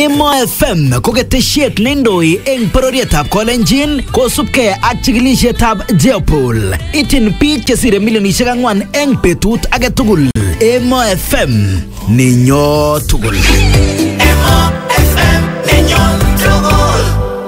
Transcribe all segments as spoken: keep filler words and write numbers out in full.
Emo F M ko ketesiet neindoi eng bororietab Kolenjin kosubkei ak chikilisietab Jeopol. Ityin biik chesire milionisiek ang'wan eng betut age tugul. Emo F M ninyo tugul. Emo F M ninyo tugul.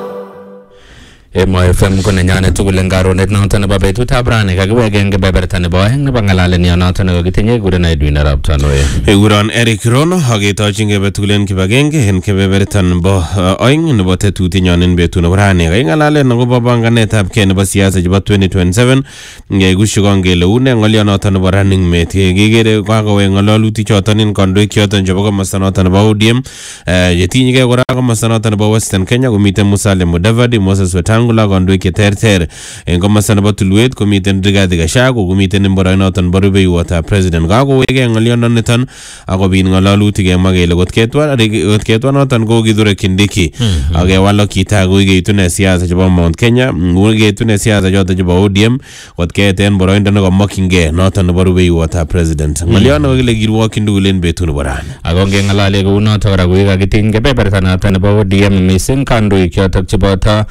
Emo F M ko nenyane tugul eng karonet noto nebo betutab rani kakiwege eng kebeberta nebo aeng nebo ng'alalet noto nekokitinye kuren Edwin Arap Tanoi. Ekuron Eric Rono aketochin kebe tugul en kibagenge en kebeberta nebo aeng nebo tetutienyon en betut nebo rani. Kang'alalet akobo banganetab kei nebo siasa chebo twenty twenty-seven ngekushikon kele une ng'olionoto nebo running mate. Kekere kakowe ng'ololutik choton en kandoik choton chebo komosta noto nebo O D M yetinyegei kora komosta noto nebo Western Kenya komiten Musalia Mudavadi, Moses Wetangula, kandoik cheterter en komosta nebo Tulwet komiten Rigathi Gachagua, komiten mbora noton bo rubeiwotab president. Kakowege ng'oliononiton akobit ng'ololutik kemwa kele kot ketwa kot ketwa noton ko Kithure Kindiki akewalok kita koikeitune siasa chebo Mount Kenya, koikeitune siasa choton chebo O D M kot keeten boroindo nekomokyingei noton nebo rubeiwotab president. Ng'oliono kokile kirwokyin tugul en betut nebo rani. Ako ngeng'alale kou noto kora kokikakitiny kebeberta noto nebo O D M mising kandoik chotok cheboto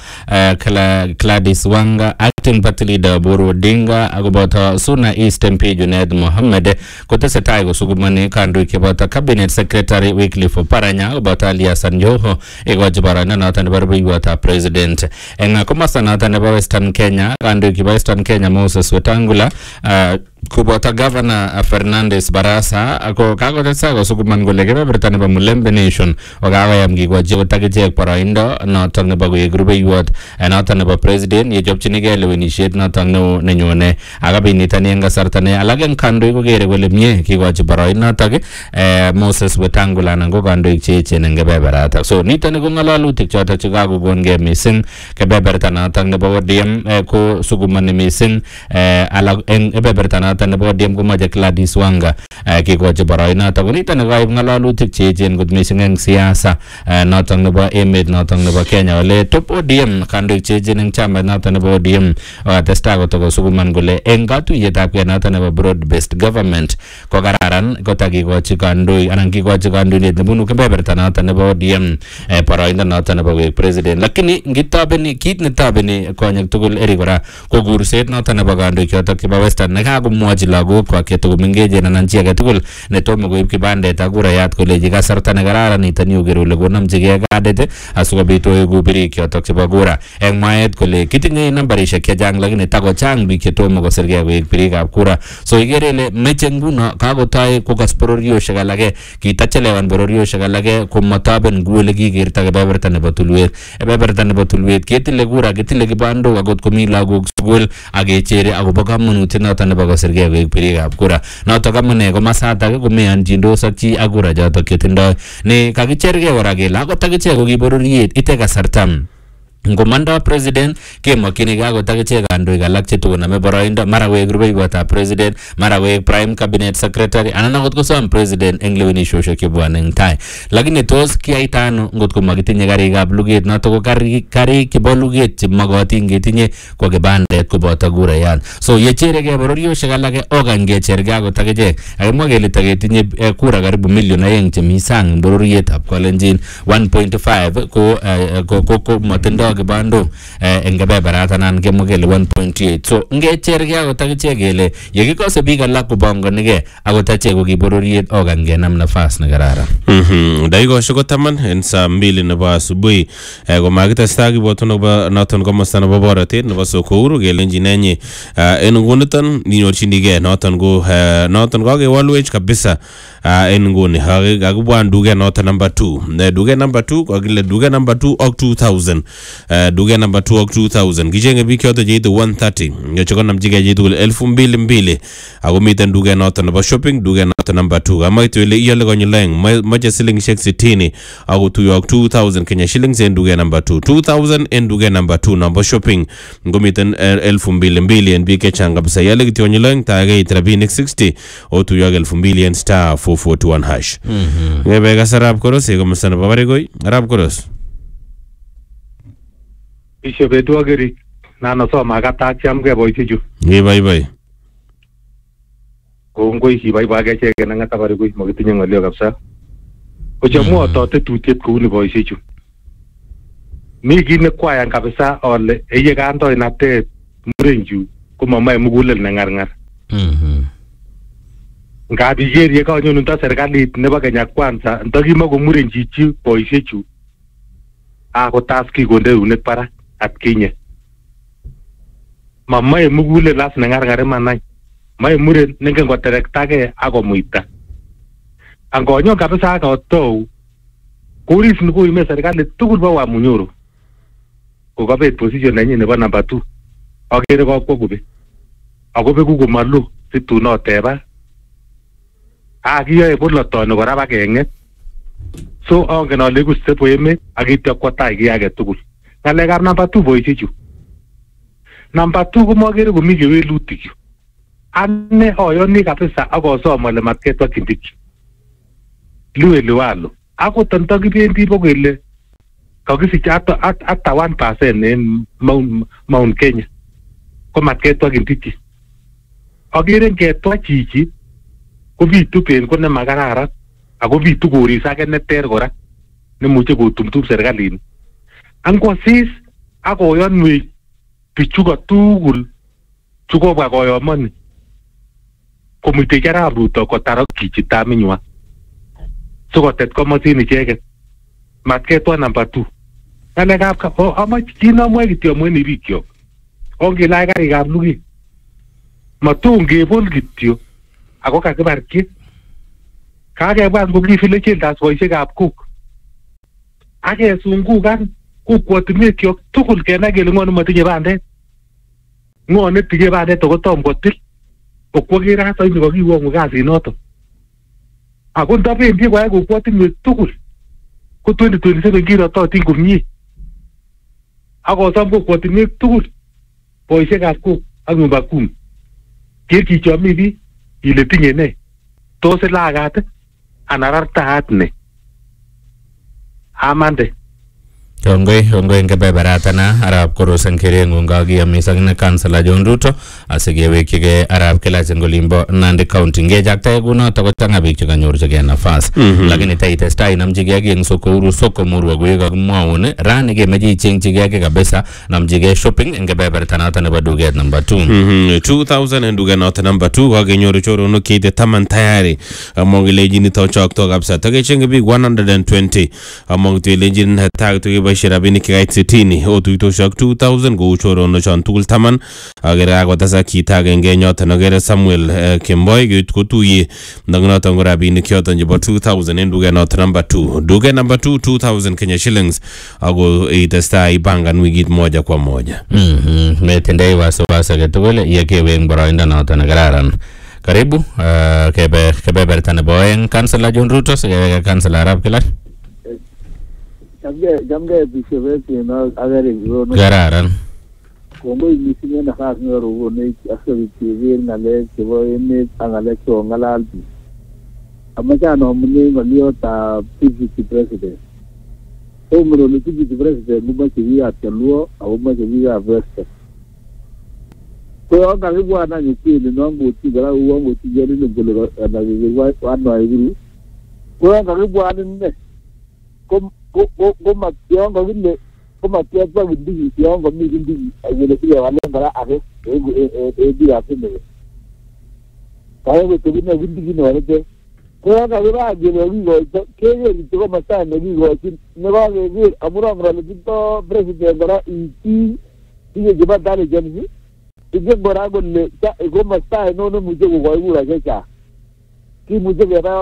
Gladys Wanga, acting party leader Oburu Odinga akoboto Suna East M P Junaid Mohammed kotesetai kosugumani kandoik cheboto cabinet secretary Wycliffe Oparanya akoboto Ali Hassan Joho ikochi boroindo noto nebo rubeiwotab president. Eng komosta noto nebo Western Kenya, kandoik chebo Western Kenya Moses Wetangula uh, kuboto governor Fernandes Barasa ako kakotesa kosuguman kole kebeberta nebo Mulembe Nation okakoyam kikochi kotakichek boroindo noto nebo koek rubeiwot noto nebo president yechopchinigei lewenisiet noto neo nenyone. Akabit nitoni eng kasarta ne alak eng kandoik kokere kole mie kikochi boroindo notok eh, Moses Wetangula anan ko kandoik cheechen eng kebeberatak. So nitoni ko ng'alalutik chotok chekakokongei mising kebeberta notok nebo O D M eh, ko sugumani mising eh, alak eng kebeberta noto nebo O D M komoche Gladys Wanga uh, kikochi boroindo noto. Nito nekaib ng'alalutik cheechen kot mising eng siasa uh, noto nebo emet noto nebo Kenya ole top O D M kandoik cheechen eng chamet noto nebo O D M watestai kotokosuguman kole eng katuiyetab kei noto nebo broad based government ko kararan kotakikochi kandoik anan kikochi kandoindet nebunu kebeberta noto nebo O D M uh, boroindo noto nebo koek president. Lakini ngitobeni kit netobeni konyek tugul eri kora ko kurset noto nebo kandoik chotok chebo Western nekakomwochi lagok kwak chetokomengechen anan chi age tugul netomo koib kibandet ak kurayat koleji kasarta nekararan nitoni uker ule konomchigei kadit asikobit oeku birik chotok chebo kura. Eng mwaet kole kitinye nambarishek chechang lakini takochang biik chetomo kosirgei koek birikab kura. So ikere ile meche nguno kakotoi kokas bororiosiek alake, kitachelewan bororiosiek alake komatoben ku ole kikerta kebeberta nebo Tulwet. Kebeberta nebo Tulwet ketile kura, ketile kibandok akot komi lagok sukul akechere akobo kamanutiet noto nebo kosirgei koek birikab kura. Notok amune komasatak komeyonchindos ak chi ak kura chotok chetindoi. Ne kakichergei kora kele akot akichek ko kibororiet ite kasarta ngomandoi president kemokyinigei akot akichek kandoik alak chetokonome boroindo mara koek rubeiwotab president, mara koek prime cabinet secretary anan akot kosom president eng lewenisiosiek chebwone eng tai. Lakini tos kiyaita ano ngot ko makitinye karikab luget noto ko karik karik chebo luget chemokotin ketinye ko kibandet koboto kurayat. So yecheregei bororiosiek alake okany kechergei akot akichek. Akimwa kele taketinye eh, kura karibu million aeng chemi sang bororietab Kolenjin one point five ko uh, ko, ko, ko matindoi kibando eh, eng kebeberat anan kemwa kele one point eight. So ngechergei akot akichek kele yekikose biik alak kobanganigei akot achek ko kibororiet okany kenam nafas nekararan. Mhm. Dakikoshek ko taman en saa mbili nebo asubuhi eh, komakitestai kiboto nebo noton komosta nebo borotet nebo Sokouru kelenjin enyi uh, en nguniton ninyorchinigei noton ko uh, noton kakewalwech kabisa uh, en nguni kakibwan duket noton number two. Uh, duket number two kakile duket number two ak two thousand. Uh, duket number two ak two thousand. Kichenge biik choto cheite one thirty. Yoche konamchigei chitugul elfu mbili mbili. Ako miten duket noton nebo shopping, duket noton number two. Kama itu ile iyole konyil aeng moche silingishek sitini ako tuyo ak two thousand Kenya shillings en duket number two. two thousand en duket number two number shopping. Ngomiten elfu mbili mbili en biik chechang kabisa. Yale kityo konyil aeng taageit rabinik sixty o tuyo ak elfu mbili en star four forty-one hash. Mhm. Ngebe kasarab koros komosta nebo Baregoi. Arab koros. Ishe betu ageri nana soma kata chamge boisichu. Ngi bye bye. Ko ngoi si bye bye cheke na ngata Baregoi makitinye ngolio kabisa. Ochamwotote tutiet kou ni boisiechu. Mi kit nekwayan kabisa ole eye kandoinatet murenchu komamoe mugulel nengarngar. Mhm. Ngab iker ye kanyonunto serikalit nebo Kenya Kwanza ndakimako murenchichi boisiechu akotas kikonde eunek barak atkinye. Mamae mugulel as nengarngar imanai. Mae muren nengen koterektagei akomuita. Angonyo kabisa akatou kuris ni koime serikalit tugul bo Wamunyoro. Kokabet position nenyin nebo number two. Akere kokwo kube. Akobeku komalu situn oteba. Akiyoe bolotoni kora bakeng'et. So angen ale iku stepo emet akityo kwo tai kiy age tugul. Ng'alekab number two boisiechu. Number two komagere komi kewelutik yu. Ane ayoni kabisa akosom ale matketwa Kindiki. Liwe liwalo. Ako tanto kibendi bokele kakisich ata ata one percent en Mount, Mount Kenya. Ko matketwa Kindiki. Agere ketwa chichi ko bitu pen ko ne makararan ako bitu koris age neter kora nemuche kotumtum serikalit. Angwasis akoyonwe bichu ko tugul chukobwa koyomoni komite kera Ruto kotarok chichi taminywa. Sikotet komosin icheket. Matketwa number two. Ngalekab ka o amach kinamwe kityo mweni bikyok. Ongelai karikab lugi. Matungepol kityo ako kakibar ki. Kakebwan ko kifile das boisiekab kuk. Akesungukan kokwotinwekyok tugul kenai kele ng'o nematinye bandet. Ng'o netinye bandet akotom kotil. Okwo kerato ini kakiwong'u kasinoto. Ako ndabendi koyai kokwotinwek tugul ko twenty twenty-seven kirototin komie. Akosom kokwotinwek tugul boisiekab kuk ak nyumba kumi. Ker kichomi biik ile tinye ne. Tos ilagat anan rartaat ne. Amande. Kongoi, kongoi eng kebeberatana arab korosan kerengung kakiyomis ak ne Councillor John Ruto asikewekchigei arab Kilachen kolimbo Nandi County. Ngejaktae kunoto kochang'a biik chekanyorchigei nafas. Lakini taitestai inamchigei ki eng soko huru soko murwa koi kakimwaun rani kemeche ichengchigei ki kabisa namchigei shopping eng kebebertanoto nebo duket number two. two thousand en duket noto number two kakenyoru choronok keite taman tayari among ilejini to chokto kabisa takechenge biik one hundred twenty among ilejini hatak to rabinik kait sitini otuitoshok two thousand kou chorono chon tugul taman agere akotesak chito agenge nyoton agere Samuel Kemboi keut kotuye noton ko rabinik choton chebo two thousand en duket noton number two. Duket number two two thousand Kenya shillings ako itestai ipangan wikit moja kwa moja. Mhm. Metendei wasiwasi age tugul yekeweng boroindo noton nekararan. Karibu uh, kebe kebeberta nebo oeng Councillor John Ruto sikeweke Councillor Arap Kilachen. Jamge jamge bishobeti na agare grono Kararan. Kongo imisine na khas ngoro wone asabi tivir ngale chebo emet angale cho ngalalbi. Amacha no mune ngaliyo ta deputy president. O muro ni deputy president muma chiwi atluo au muma chiwi aveste. Ko anga libwa na nyukili nongo tigara uongo tigeri ngolo na gwa wana iru. Ko anga libwa ni kom koma kiongo vile koma kiatwa Kindiki kiongo mi Kindiki vile vile wale ngara ake e e bila sime kae tubina Kindiki no rete ko ka vira gele wigo kege ritiko masa ne wigo ne ba ge amura ngara lito president ngara iti ije jiba dale jamni ije ngora golle ta go masa no no muje go go ura ke cha ki muje ge